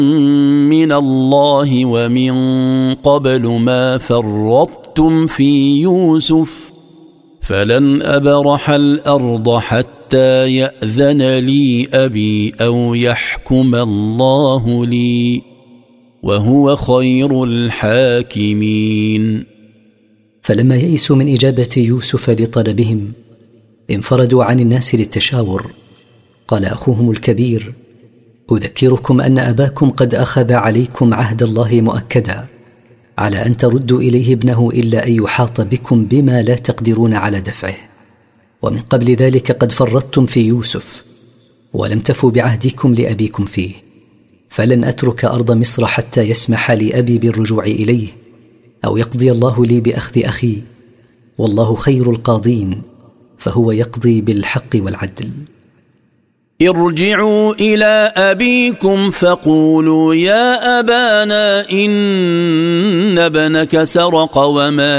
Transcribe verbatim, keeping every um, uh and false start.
من الله ومن قبل ما فرطتم في يوسف فلن أبرح الأرض حتى يأذن لي أبي أو يحكم الله لي وهو خير الحاكمين. فلما يئسوا من إجابة يوسف لطلبهم انفردوا عن الناس للتشاور. قال أخوهم الكبير: أذكركم أن أباكم قد أخذ عليكم عهد الله مؤكدا على أن تردوا إليه ابنه إلا أن يحاط بكم بما لا تقدرون على دفعه، ومن قبل ذلك قد فرطتم في يوسف ولم تفوا بعهدكم لأبيكم فيه، فلن أترك أرض مصر حتى يسمح لي أبي بالرجوع إليه أو يقضي الله لي بأخذ أخي، والله خير القاضين فهو يقضي بالحق والعدل. ارجعوا إلى أبيكم فقولوا يا أبانا إن ابنك سرق وما